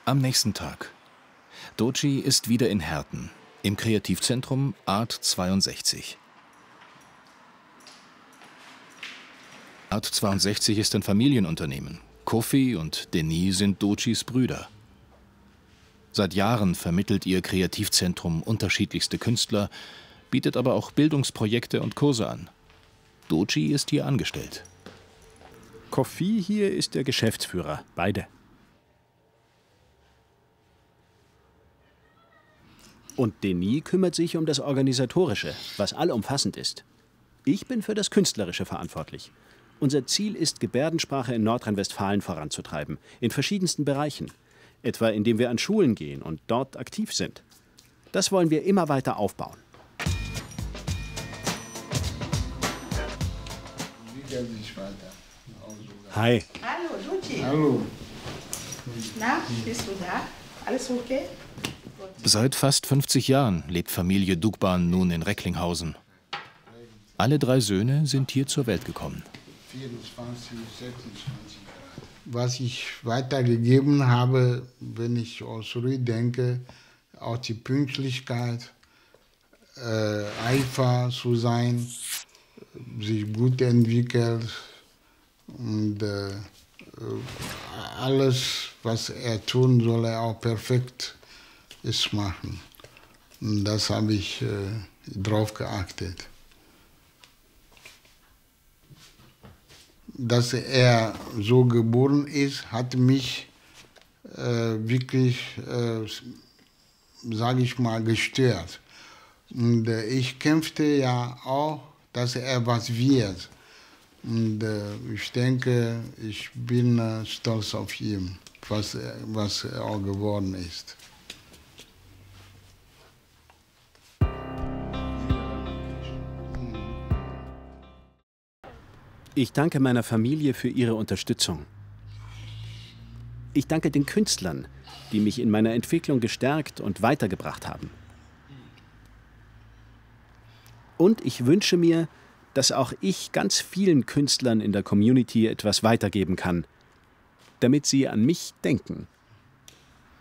Am nächsten Tag. Doji ist wieder in Herten, im Kreativzentrum Art 62. Art 62 ist ein Familienunternehmen. Kofi und Denis sind Dojis Brüder. Seit Jahren vermittelt ihr Kreativzentrum unterschiedlichste Künstler, bietet aber auch Bildungsprojekte und Kurse an. Doji ist hier angestellt. Kofi hier ist der Geschäftsführer, beide. Und Denis kümmert sich um das Organisatorische, was allumfassend ist. Ich bin für das Künstlerische verantwortlich. Unser Ziel ist, Gebärdensprache in Nordrhein-Westfalen voranzutreiben, in verschiedensten Bereichen. Etwa indem wir an Schulen gehen und dort aktiv sind. Das wollen wir immer weiter aufbauen. Hi. Hallo, Doji. Hallo. Na, bist du da? Alles okay? Seit fast 50 Jahren lebt Familie Dugban nun in Recklinghausen. Alle 3 Söhne sind hier zur Welt gekommen. 24, 26 Grad. Was ich weitergegeben habe, wenn ich auch zurückdenke, auch die Pünktlichkeit, Eifer zu sein, sich gut entwickelt und alles, was er tun soll, er auch perfekt ist machen. Und das habe ich drauf geachtet. Dass er so geboren ist, hat mich wirklich, sage ich mal, gestört. Und ich kämpfte ja auch, dass er was wird. Und ich denke, ich bin stolz auf ihn, was er auch geworden ist. Ich danke meiner Familie für ihre Unterstützung. Ich danke den Künstlern, die mich in meiner Entwicklung gestärkt und weitergebracht haben. Und ich wünsche mir, dass auch ich ganz vielen Künstlern in der Community etwas weitergeben kann, damit sie an mich denken.